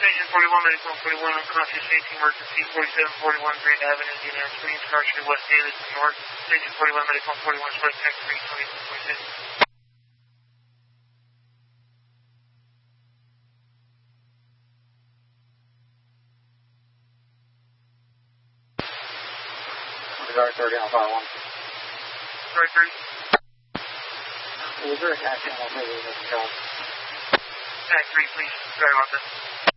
Agent 41, Medical 41, unconscious safety emergency, 4741 Grand Avenue, Indiana, Queens, Car Street, West Davis, North. Agent 41, Medical 41, Split Tech 320, 26. Guard 30 on 51. Guard 30. Was there a taxi on the job? Tag 3, please. Sorry about that.